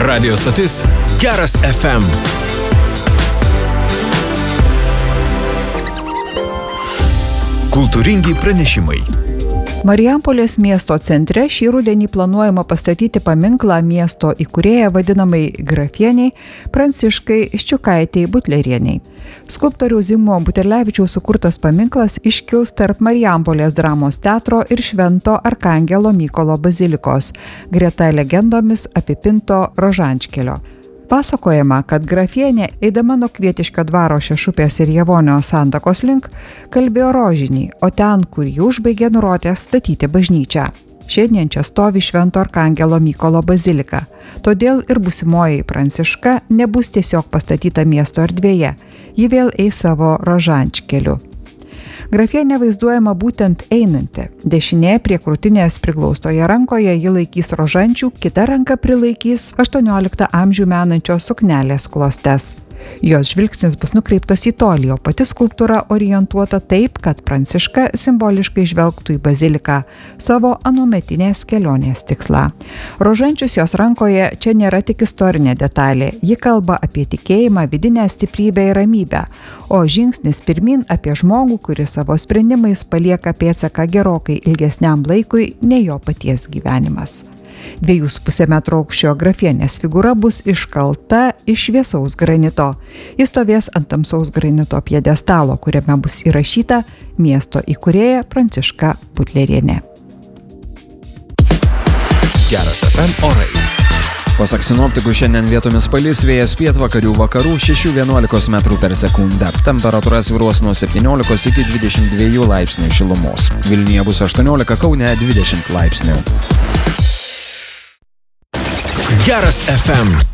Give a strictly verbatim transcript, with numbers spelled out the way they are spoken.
Radio stotis Geras F M. Kultūringi pranešimai. Marijampolės miesto centre šį rudenį planuojama pastatyti paminklą miesto įkūrėją vadinamai grafieniai Pranciškai Ščiukaitei Butlerienei. Skulptoriaus Zigmo Buterlevičiaus sukurtas paminklas iškils tarp Marijampolės dramos teatro ir Švento Arkangelo Mykolo bazilikos, greta legendomis apipinto rožančkelio. Pasakojama, kad grafienė, eidama nuo Kvietiškio dvaro Šešupės ir Javonio santakos link, kalbėjo rožinį, o ten, kur jį užbaigė, nurodė statyti bažnyčią. Šiandien čia stovi Švento Arkangelo Mykolo bazilika, todėl ir būsimoji Pranciška nebus tiesiog pastatyta miesto erdvėje, ji vėl eis savo rožančkeliu. Grafienė vaizduojama būtent einanti. Dešinėje prie krūtinės priglaustoje rankoje ji laikys rožančių, kita ranka prilaikys aštuonioliktą amžių menančios suknelės klostes. Jos žvilgsnis bus nukreiptas į tolį, o pati skulptūra orientuota taip, kad Pranciška simboliškai žvelgtų į baziliką savo anuometinės kelionės tikslą. Rožančius jos rankoje čia nėra tik istorinė detalė, ji kalba apie tikėjimą, vidinę stiprybę ir ramybę, o žingsnis pirmin apie žmogų, kuris savo sprendimais palieka pėdsaką gerokai ilgesniam laikui nei jo paties gyvenimas. Dviejų su pusė metro aukščio grafienės figūra bus iškalta iš šviesaus granito. Jis stovės ant tamsaus granito pjedestalo, kuriame bus įrašyta miesto įkūrėja Pranciška Butlerienė. Geras F M orai. Pasak sinoptikų, šiandien vietomis palis, vėjas pietvakarių vakarų šešių vienuolikos metrų per sekundę. Temperatūra svyruos nuo septyniolikos iki dvidešimt dviejų laipsnių šilumos. Vilniuje bus aštuoniolika, Kaune dvidešimt laipsnių. Geras F M.